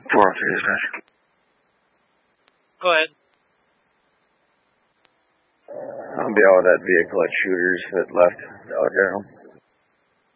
403 dispatch. Go ahead. I'll be out with that vehicle at Shooters that left out there.